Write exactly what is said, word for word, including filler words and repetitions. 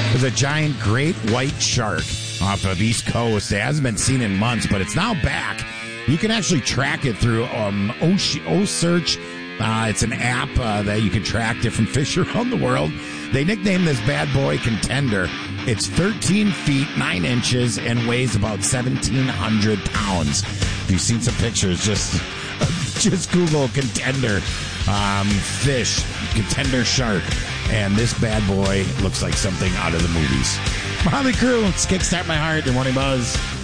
There's a giant great white shark off of East Coast. It hasn't been seen in months, but it's now back. You can actually track it through um, O-Search. Uh, it's an app uh, that you can track different fish around the world. They nicknamed this bad boy Contender. It's thirteen feet, nine inches, and weighs about seventeen hundred pounds. If you've seen some pictures, just just Google Contender um, fish, Contender shark. And this bad boy looks like something out of the movies. Motley Crue, let's kickstart my heart. Your morning buzz.